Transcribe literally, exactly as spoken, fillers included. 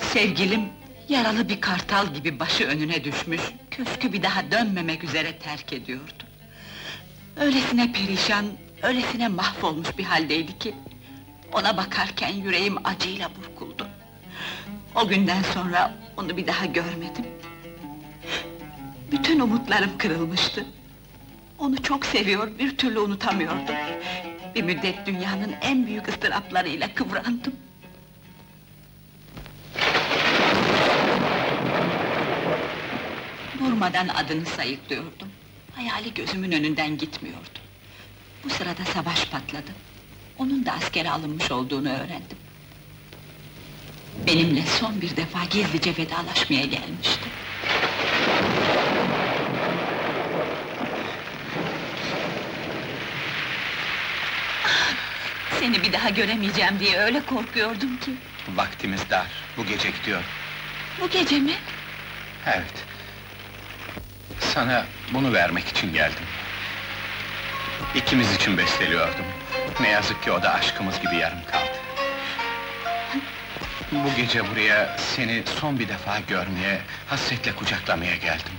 Sevgilim, yaralı bir kartal gibi başı önüne düşmüş, köşkü bir daha dönmemek üzere terk ediyordu. Öylesine perişan, öylesine mahvolmuş bir haldeydi ki... ona bakarken yüreğim acıyla burkuldu. O günden sonra onu bir daha görmedim. Bütün umutlarım kırılmıştı. Onu çok seviyor, bir türlü unutamıyordum. Bir müddet dünyanın en büyük ıstıraplarıyla kıvrandım. Durmadan adını sayıklıyordum. Hayali gözümün önünden gitmiyordu. Bu sırada savaş patladı. Onun da askere alınmış olduğunu öğrendim. Benimle son bir defa gizlice vedalaşmaya gelmişti. Seni bir daha göremeyeceğim diye öyle korkuyordum ki. Vaktimiz dar, bu gece gidiyor. Bu gece mi? Evet. Sana bunu vermek için geldim. İkimiz için besteliyordum. Ne yazık ki o da aşkımız gibi yarım kaldı. Bu gece buraya seni son bir defa görmeye, hasretle kucaklamaya geldim.